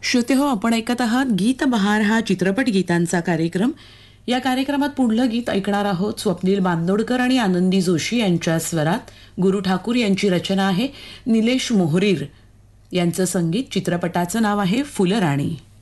श्रोतेहो, आपण ऐकत आहात गीत बहार हा चित्रपट गीतांचा कार्यक्रम. या कार्यक्रमात पुढलं गीत ऐकणार आहोत स्वप्नील बांदोडकर आणि आनंदी जोशी यांच्या स्वरात. गुरु ठाकूर यांची रचना आहे. निलेश मोहरीर यांचं संगीत. चित्रपटाचं नाव आहे फुलराणी.